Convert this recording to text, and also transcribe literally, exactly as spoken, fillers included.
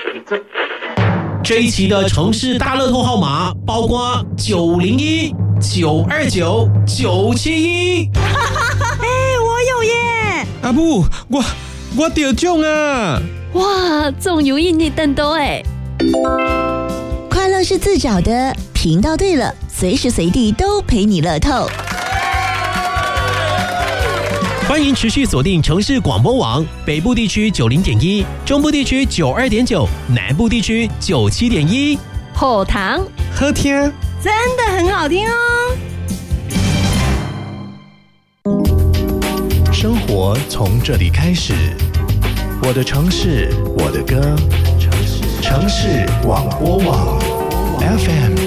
这一期的城市大乐透号码包括九零一、九二九、九七一。 哎，我有耶！ 阿母，我我得中啊！ 哇，总有一你等到哎！ 快乐是自找的，频道对了，随时随地都陪你乐透。 欢迎持续锁定城市广播网，北部地区九零点一，中部地区九二点九，南部地区九七点一。 后堂好听， 真的很好听哦。 生活从这里开始，我的城市，我的歌，城市广播网 F M